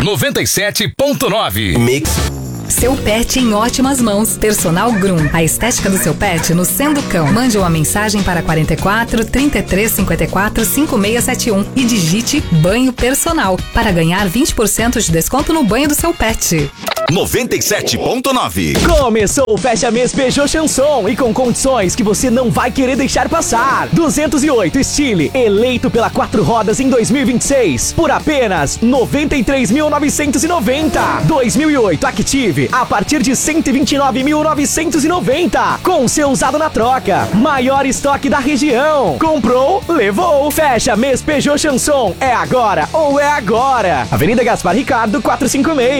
97.9. Mix. Seu pet em ótimas mãos. Personal Groom. A estética do seu pet no Sendo Cão. Mande uma mensagem para 44 33 54 5671 e digite banho personal para ganhar 20% de desconto no banho do seu pet. 97.9. Começou o Fecha Mês Peugeot Chanson e com condições que você não vai querer deixar passar. 208 Style, eleito pela 4 rodas em 2026 por apenas 93.990. 2008 Active a partir de 129.990 com seu usado na troca. Maior estoque da região. Comprou, levou. Fecha Mês Peugeot Chanson. É agora ou é agora. Avenida Gaspar Ricardo 456.